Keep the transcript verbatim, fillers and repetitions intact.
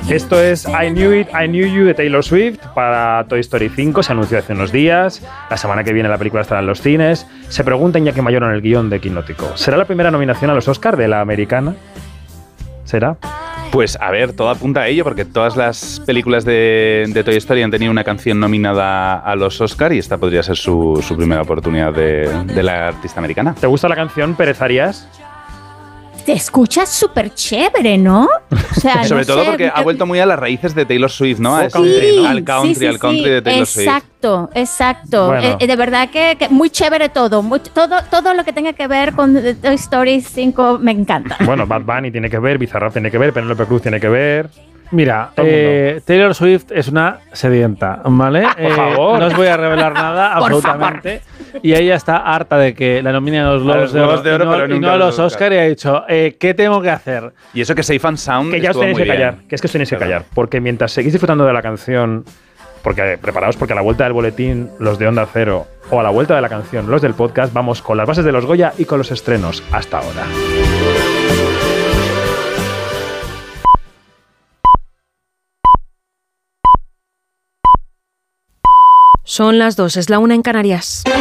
Esto es I Knew It, I Knew You de Taylor Swift para Toy Story cinco. Se anunció hace unos días. La semana que viene la película estará en los cines. Se pregunta Iñaki Mayoro en el guión de Quinótico: ¿será la primera nominación a los Oscar de la americana? ¿Será? Pues a ver, todo apunta a ello, porque todas las películas de, de Toy Story han tenido una canción nominada a los Oscar y esta podría ser su, su primera oportunidad de, de la artista americana. ¿Te gusta la canción Pérez Arias? Te escuchas súper chévere, ¿no? O sea, Sobre no todo sé, porque ha vuelto muy a las raíces de Taylor Swift, ¿no? Sí, A country, ¿no? Al country, sí, sí, al country sí. de Taylor Swift. Exacto, exacto. Bueno. Eh, de verdad que, que muy chévere todo, muy, todo. Todo lo que tenga que ver con Toy Story cinco me encanta. Bueno, Bad Bunny tiene que ver, Bizarrap tiene que ver, Penélope Cruz tiene que ver. Mira, Todo el eh, Taylor Swift es una sedienta, ¿vale? Por favor. No os voy a revelar nada, Por absolutamente. Y ella está harta de que la nominen a los Globos de Globos de Oro, y no, pero y nunca no a a los los Oscar, y ha dicho, eh, ¿qué tengo que hacer? Y eso que Safe and Sound Que ya os estuvo tenéis muy que callar, bien. que es que os tenéis que Claro. callar. Porque mientras seguís disfrutando de la canción, porque preparaos porque a la vuelta del boletín, los de Onda Cero, o a la vuelta de la canción, los del podcast, vamos con las bases de los Goya y con los estrenos. Hasta ahora. Son las dos, es la una en Canarias.